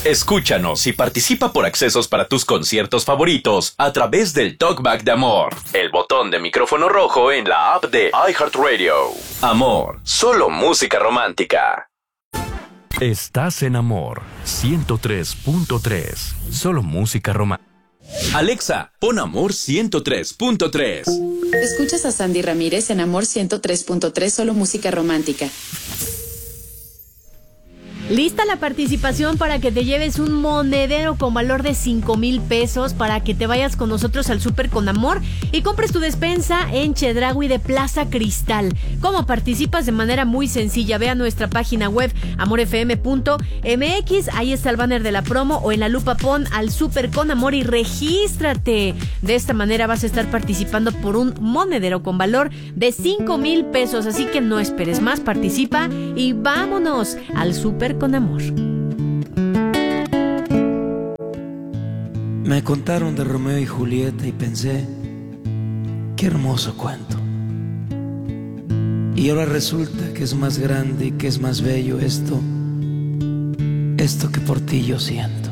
Escúchanos y participa por accesos para tus conciertos favoritos a través del Talkback de Amor, el botón de micrófono rojo en la app de iHeartRadio. Amor, solo música romántica. Estás en Amor 103.3, solo música romántica. Alexa, pon Amor 103.3. Escuchas a Sandy Ramírez en Amor 103.3, solo música romántica. Lista la participación para que te lleves un monedero con valor de 5,000 pesos para que te vayas con nosotros al Súper con Amor y compres tu despensa en Chedraui de Plaza Cristal. ¿Cómo participas? De manera muy sencilla. Ve a nuestra página web amorfm.mx, ahí está el banner de la promo, o en la lupa pon al Súper con Amor y regístrate. De esta manera vas a estar participando por un monedero con valor de 5,000 pesos, así que no esperes más, participa y vámonos al Súper con Amor. Me contaron de Romeo y Julieta y pensé, qué hermoso cuento. Y ahora resulta que es más grande y que es más bello esto que por ti yo siento.